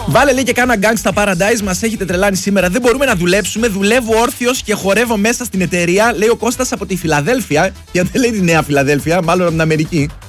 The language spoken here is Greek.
Βάλε λέει και κάνα Gangsta Paradise, μας έχετε τρελάνει σήμερα. Δεν μπορούμε να δουλέψουμε. Δουλεύω όρθιος και χορεύω μέσα στην εταιρεία. Λέει ο Κώστας από τη Φιλαδέλφια. Γιατί δεν λέει τη Νέα Φιλαδέλφια, μάλλον από την Αμερική.